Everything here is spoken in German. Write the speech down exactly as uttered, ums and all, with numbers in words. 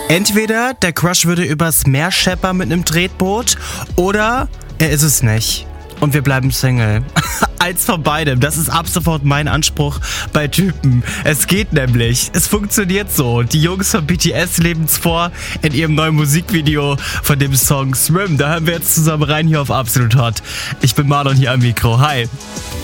Entweder der Crush würde übers Meer scheppern mit einem Tretboot oder er ist es nicht. Und wir bleiben Single. Eins von beidem. Das ist ab sofort mein Anspruch bei Typen. Es geht nämlich. Es funktioniert so. Die Jungs von B T S leben's vor in ihrem neuen Musikvideo von dem Song Swim. Da hören wir jetzt zusammen rein hier auf Absolut Hot. Ich bin Marlon hier am Mikro. Hi.